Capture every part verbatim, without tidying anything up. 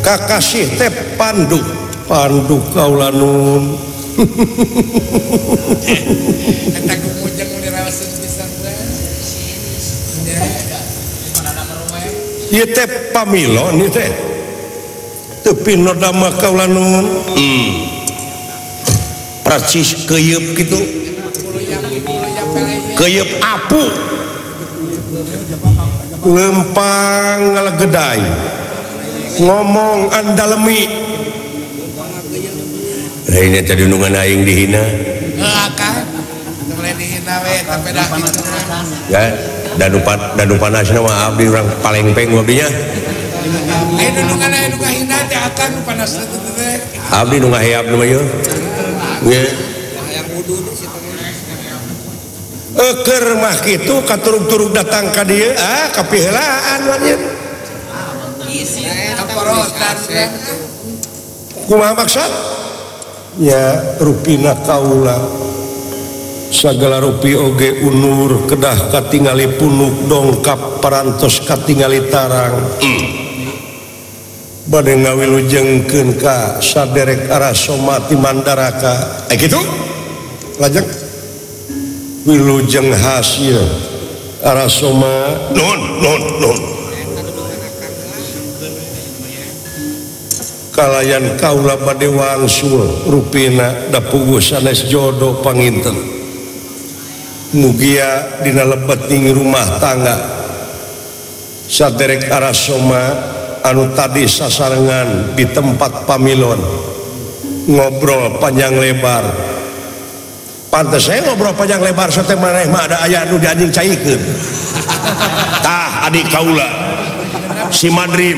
kakasih teh Pandu Pandu kaula nun eta kumujeng mun diraoseun pisan teh ieu teh pamilon ieu teh teu pinoda mah kaula nun hmm percis keuyeub kitu keuyeub apu lempang ngalegedai ngomong andalemi ini tadi nungan aing dihina heeh kan boleh dihina we tapi dah kitu ya danu danu panasna mah abdi urang palengpeng abdinya aing nungan aing nu kahina teh akan panasna teh abdi nu ngaheap nu mah yeuh nya hayang wudu di situ eukeur mah kitu katurug-turug datang ka dieu ah kapiheulaan mah nya isi kaporotan kumaha maksud ya rupina kaula sagala rupi oge unur kedah katingali punuk dongkap parantos katingali tarang mm. bade ngawilujengkeun ka saderek arasoma ti mandaraka eh kitu lajeng wilujeng hasil arasoma non non non kalayan kaula bade wangsul rupina da puguh sanes jodoh panginten mugia dina lebeting rumah tangga saderek arasoma anu tadi sasarengan di tempat pamilon ngobrol panjang lebar pantes saya ngobrol panjang lebar sote maneh mah ada aya anu dianjing caikeun tah adik kaula si Madrim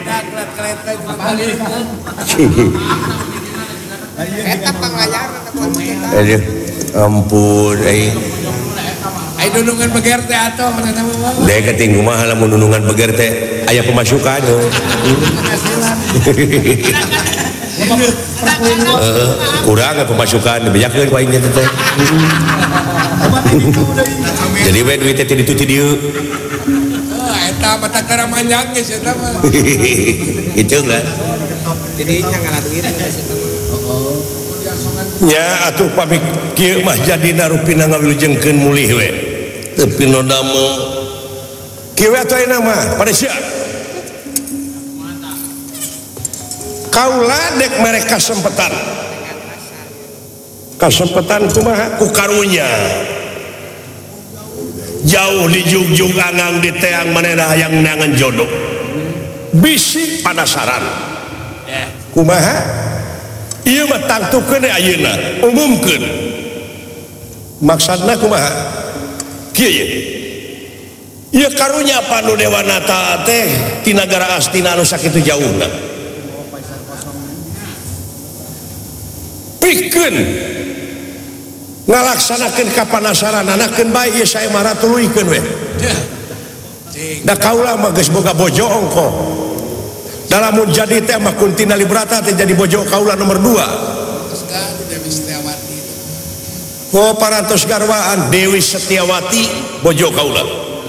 eta panglayar aduh ampun ai ai nunungan beger teh atuh manehna mah deui keting kumaha lamun nunungan beger teh aya pemasukan heeh kurang pemasukan bejakeun ku aing teh jadi we duit teh di tuti dieu eta mata kara manjang geus eta mah itu lah jadi nya ngaladuin geus eta mah nya atuh pamik kieu mah jadina rupina ngawilujengkeun mulih we teu pinoda mah kieu atuh ayeuna mah pada sia kaula dek mere kasempetan kasempetan kumaha ku karunya jauh di jugjug angang di teang manehna hayang neangan jodoh bisi penasaran kumaha ieu mah tangtukeun ayeuna umumkeun maksudna kumaha kieu ye ieu karunya panu dewanata teh ti nagara Astina anu sakitu jauhna pikeun ngalaksanakeun kapanasaran anakeun bae ieu sae mara tuluykeun we da kaula mah geus boga bojo ongko dalam jadi teh mah Kuntina Librata teh jadi bojo kaula nomor dua terus kan Dewi Setiawati oh parantos garwaan Dewi Setiawati bojo kaula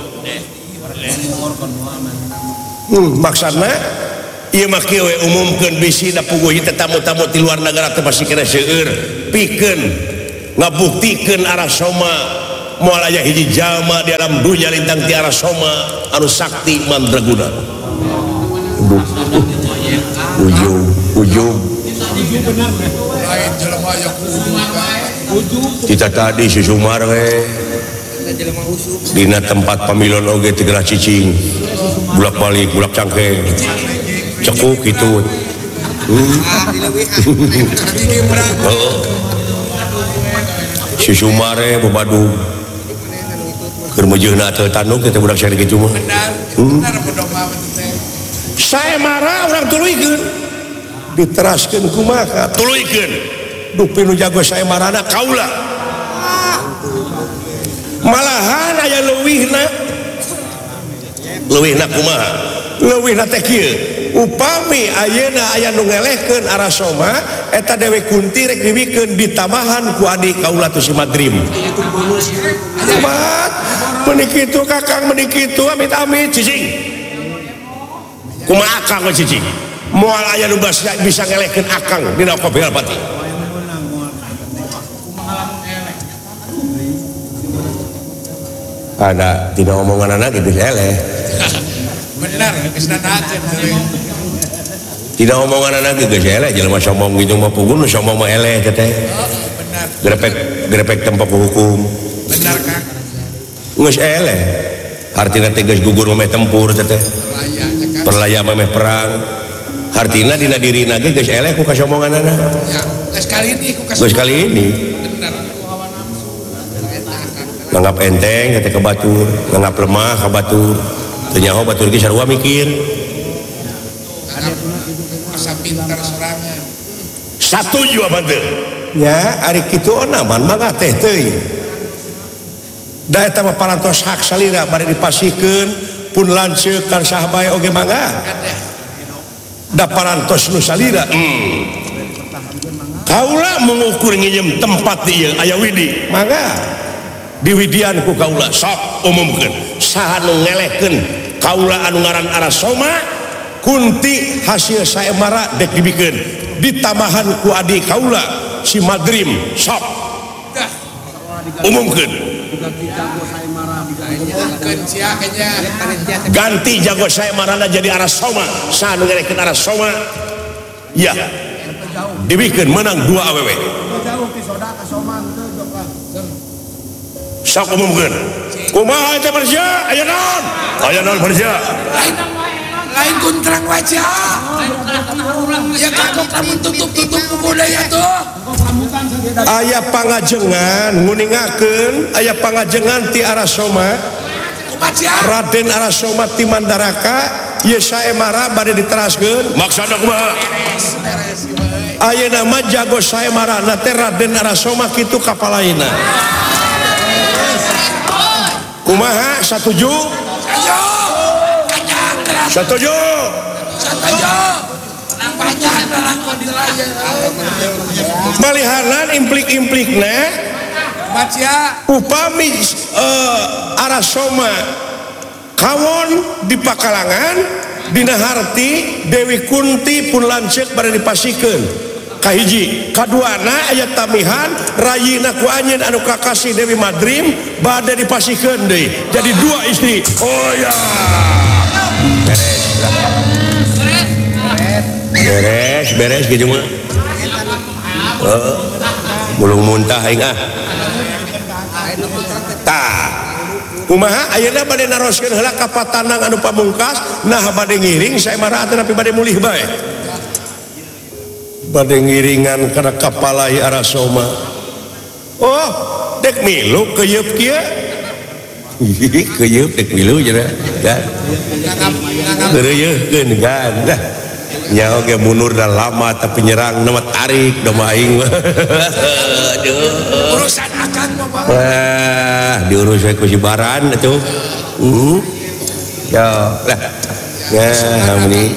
hmm maksudna ieu mah kieu we umumkeun bisi da puguh teh tamu-tamu ti luar negara teh masih kena seueur pikeun ngabuktikeun arasoma moal aya hiji jalma di alam dunya lintang ti arasoma anu sakti mandraguna ujung ujung lain jelema aya ujung kita tadi si Sumar we jelema usuk dina tempat pamilon oge ti Gerah Cicing bulak balik bulak cangkeng cekuk gitu si Sumare bebadu keur meujeuhna teu tanduk teh budak sare kitu mah sae marah urang tuluykeun diteraskeun kumaha tuluykeun duh pinu jago sae marana kaula malahan aya leuwihna leuwihna kumaha leuwihna teh kieu upami ayeuna aya nu ngelehkeun arasoma eta Dewi Kunti rek diwikeun ditamahan ku adik kaula tu si Madrim mat meuni kitu kakang meuni kitu amit-amit cicing kumaha akang we cicing moal aya nu bisa ngelehkeun akang dina kopi Alpati. Ada tina omongan anak geus eleh. Benar, geus nanakeun teh. Tina omongan anak geus eleh jelema somong gitu mah pugun nu somong mah eleh teh. Oh, benar. Grepek grepek tempat hukum. Benar Kang. Geus eleh. Artina teh geus gugur meh tempur teh. Perlaya Kang. Perlaya meh perang. Artina dina dirina ge geus eleh ku kasomonganana. Ya, geus kali ini ku Geus kali ini. Benar. Nganggap enteng teh ke batur, nganggap lemah ka batur. Teu nyaho batur ge sarua mikir. Asa pintar sorangan. Satuju abad teh. Nya ari kitu onaman mangga teh teuing. Da eta mah parantos hak salira bari dipasikeun pun lanceuk kan saha bae oge mangga. Da parantos nu salira. Hmm. Kaula mengukur nginjem tempat ieu aya widi mangga. Diwidian ku kaula sok umumkeun saha nu ngelehkeun kaula anu ngaran Arasoma kunti hasil saemara dek dibikeun ditambahan ku adik kaula si Madrim sok umumkeun ganti jago saemarana jadi Arasoma saha nu ngelehkeun Arasoma ya dibikeun menang dua awewe sok umumkeun kumaha teh Persya aya naon aya naon Persya Lain lain kuntrang wajah. Ya kagok lamun tutup-tutup ku budaya tuh. aya pangajengan nguningakeun aya pangajengan ti Arasoma Kumaha Raden Arasoma ti Mandaraka ieu saemara bade diteraskeun maksana kumaha ayeuna mah jago saemarana teh Raden Arasoma kitu kapalaina. Kumaha satuju? Ayo. Satuju. Satuju. Banyak lakon di layar. Malihanan implik-implikna Baca upami uh, Arasoma kawon di Pakalangan dina harti Dewi Kunti pun lanceuk bade dipasikeun. Kahiji kaduana aya tamihan rayina ku anjeun anu kakasih Dewi Madrim bade dipasikeun deui jadi dua istri. Oh ya beres beres gitu mah uh, mulung muntah aing ah tah kumaha ayeuna bade naroskeun heula ka patanang anu pamungkas nah bade ngiring saemara teh tapi bade mulih bae bade ngiringan kana kapalai Arasoma. Oh, dek milu keyeup kieu. Ih, keyeup dek milu cenah. Kan. Keureuyeun kan. Dah. Nya oge mundur da lama tapi nyerang nama tarik da aing. Aduh. urusan akan mah. Wah, diurus we ku si Baran atuh. Uh. Ya, lah. Ya, hamni.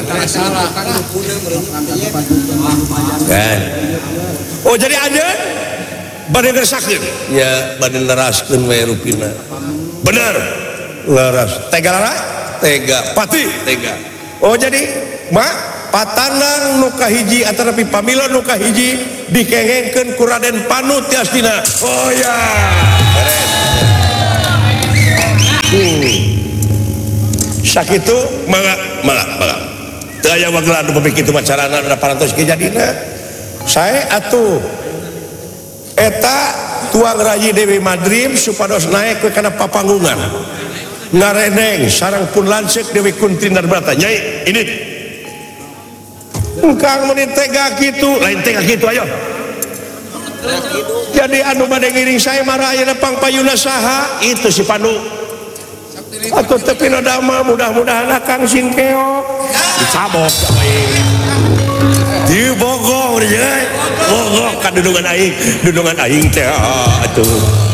Kan. Oh, jadi ada bade ngeresakeun. Ya, bade neraskeun we rupina. Bener. Laras. Tega lara? Tega. Pati? Tega. Oh, jadi mak patanang nu kahiji atanapi pamilon nu kahiji dikengengkeun ku Raden Panu ti Astina. Oh ya. Beres. Hmm. Sakitu mangga mangga mangga teu aya wagelan nu kitu macarana da parantos kejadina sae atuh eta tuang rayi Dewi Madrim supados naik ke kana papanggungan ngareneng sareng pun lanceuk Dewi Kunti Narbrata nyai ini engkang meuni tega kitu lain tega kitu ayo jadi anu bade ngiring sae mara ayeuna pangpayuna saha itu si Pandu atuh teu pinodama mudah-mudahan Kang Singkeok dicabok di bogor ya bogor ka dudungan aing dudungan aing teh atuh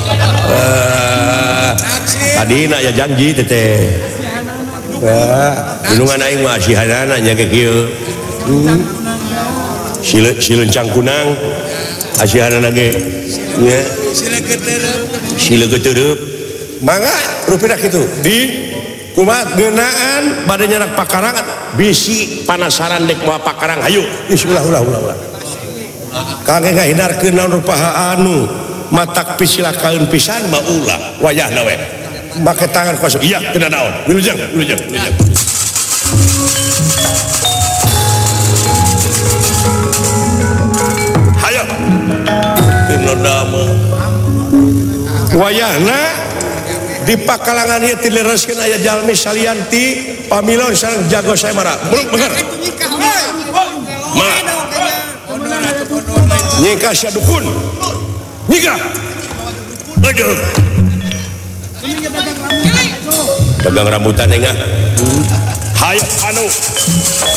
tadina ya janji teh teh dudungan aing mah sihanana nya ge kieu sileun sileun cangkunang asihanana ge nya Sila keterep. sileun keterep mangga rupina kitu di kumaha ngeunaan bade nyanak pakarangan bisi panasaran dek moal pakarang hayu bismillah ulah ulah ulah kangge ngahindarkeun naon rupaha anu matak pisilakaeun pisan mah ulah wayahna we make tangan kosong iya kena naon wilujeng wilujeng wilujeng hayo kena dama wayahna di pakalangan ieu dilereskeun aya jalmi salian ti pamilon sareng jago saemara belum bener ma nyika sia dukun nyika aduh dagang rambutan enggak hayo anu